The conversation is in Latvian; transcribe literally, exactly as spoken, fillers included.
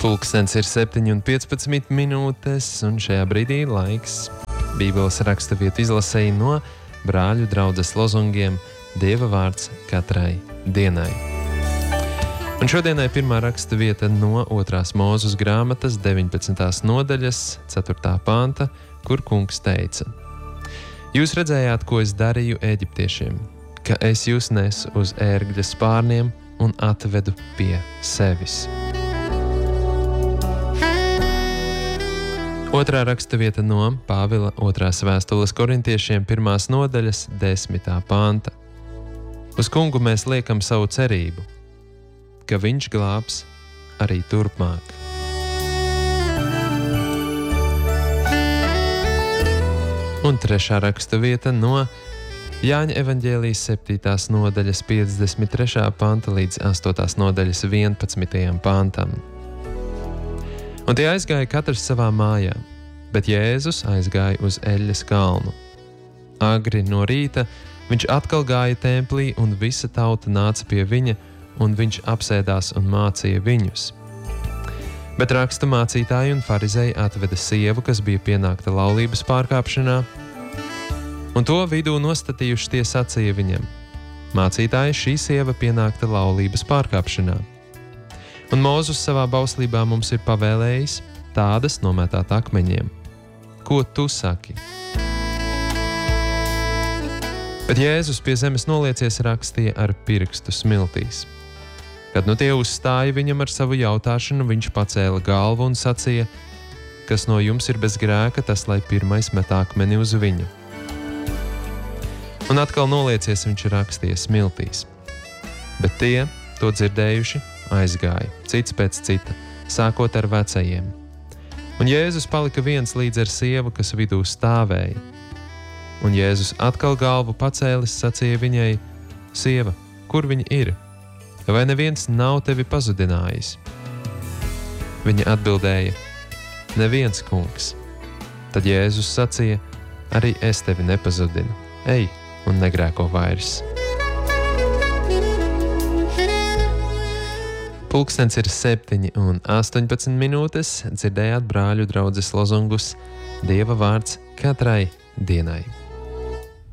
Pulkstens ir septiņi un piecpadsmit minūtes, un šajā brīdī laiks Bībeles raksturvietu izlasēji no brāļu draudzes lozungiem Dieva vārds katrai dienai. Un šodienai pirmā raksturvieta no otrās Mūzes grāmatas deviņpadsmitās nodaļas ceturtā panta, kur kungs teica: Jūs redzējāt, ko es darīju eģiptiešiem, ka es jūs nesu uz ērgļa spārniem un atvedu pie sevis. Otrā raksturvieta no Pāvila otrās vēstules korintiešiem pirmās nodaļas desmitā panta. Uz kungu mēs liekam savu cerību, ka viņš glābs arī turpmāk. Un trešā raksturvieta no Jāņa evaņģēlijas septītās nodaļas piecdesmit trešā panta līdz astotās nodaļas vienpadsmitajam pantam. Un tie aizgāja katrs savā mājā, bet Jēzus aizgāja uz Eļļas kalnu. Agri no rīta viņš atkal gāja templī, un visa tauta nāca pie viņa, un viņš apsēdās un mācīja viņus. Bet rakstu mācītāji un farizēji atveda sievu, kas bija pienākta laulības pārkāpšanā, un to vidū nostatījuši tie sacīja viņam: Mācītāji, šī sieva pienākta laulības pārkāpšanā. Un Mūzes savā bauslībā mums ir pavēlējis tādas nomētāt akmeņiem. Ko tu saki? Bet Jēzus pie zemes noliecies rakstīja ar pirkstu smiltīs. Kad nu tie uzstāja viņam ar savu jautāšanu, viņš pacēla galvu un sacīja: Kas no jums ir bez grēka, tas lai pirmais met akmeni uz viņu. Un atkal noliecies viņš rakstīja smiltīs. Bet tie, to dzirdējuši, aizgāja, cits pēc cita, sākot ar vecajiem. Un Jēzus palika viens līdz ar sievu, kas vidū stāvēja. Un Jēzus atkal galvu pacēlis, sacīja viņai: Sieva, kur viņa ir? Vai neviens nav tevi pazudinājis? Viņa atbildēja: Neviens, kungs. Tad Jēzus sacīja: Arī es tevi nepazudinu. Ej un negrēko vairs. Pulkstens ir septiņi un astoņpadsmit minūtes, dzirdējāt brāļu draudzes lozungus Dieva vārds katrai dienai.